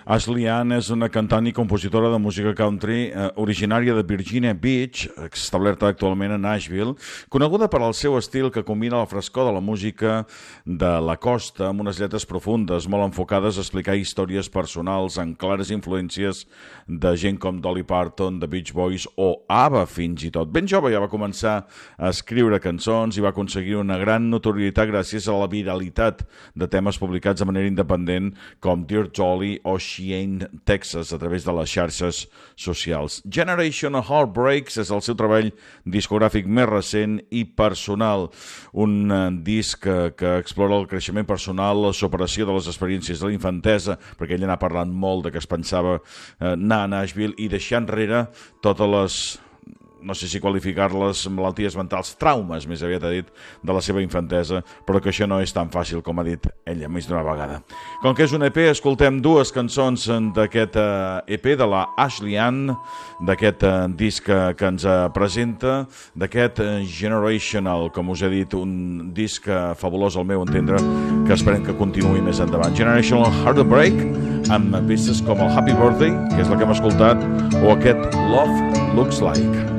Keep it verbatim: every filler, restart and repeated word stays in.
Ashley Ann és una cantant i compositora de música country eh, originària de Virginia Beach, establerta actualment a Nashville, coneguda per al seu estil que combina la frescor de la música de la costa amb unes lletres profundes, molt enfocades a explicar històries personals amb clares influències de gent com Dolly Parton, The Beach Boys o ABBA fins i tot. Ben jove ja va començar a escriure cançons i va aconseguir una gran notorietat gràcies a la viralitat de temes publicats de manera independent com Dear Jolly o Cheyenne, Texas, a través de les xarxes socials. Generation Heartbreaks és el seu treball discogràfic més recent i personal. Un eh, disc que, que explora el creixement personal, la superació de les experiències de la infantesa, perquè ell anà parlant molt de que es pensava eh, anar a Nashville i deixar enrere totes les, no sé si qualificar-les malalties mentals, traumes, més aviat ha dit, de la seva infantesa, però que això no és tan fàcil com ha dit ella més d'una vegada. Com que és un E P, escoltem dues cançons d'aquest E P de la Ashley Ann, d'aquest disc que ens presenta, d'aquest Generational, com us he dit, un disc fabulós al meu entendre, que esperem que continuï més endavant. Generational Heartbreak, amb peces com el Happy Birthday, que és la que hem escoltat, o aquest Love Looks Like.